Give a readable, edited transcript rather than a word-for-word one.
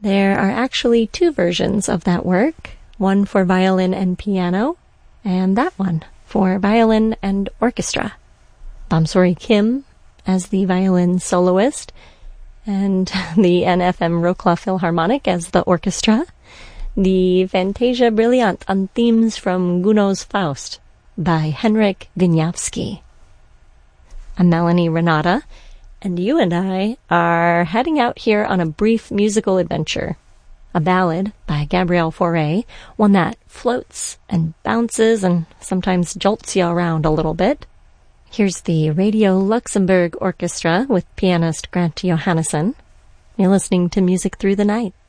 There are actually two versions of that work, one for violin and piano, and that one for violin and orchestra. Bamsori Kim as the violin soloist, and the NFM Wrocław Philharmonic as the orchestra. The Fantasia Brilliant on themes from Gounod's Faust by Henryk Wieniawski. I'm Melanie Renata, and you and I are heading out here on a brief musical adventure. A ballad by Gabriel Fauré, one that floats and bounces and sometimes jolts you around a little bit. Here's the Radio Luxembourg Orchestra with pianist Grant Johannesson. You're listening to Music Through the Night.